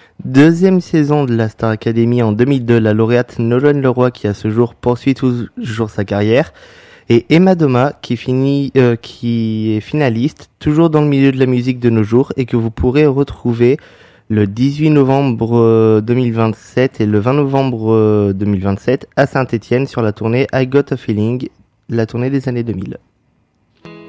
Deuxième saison de la Star Academy en 2002, la lauréate Nolwenn Leroy qui à ce jour poursuit toujours sa carrière. Et Emma Doma qui est finaliste, toujours dans le milieu de la musique de nos jours et que vous pourrez retrouver le 18 novembre 2027 et le 20 novembre 2027 à Saint-Étienne sur la tournée I Got a Feeling, la tournée des années 2000.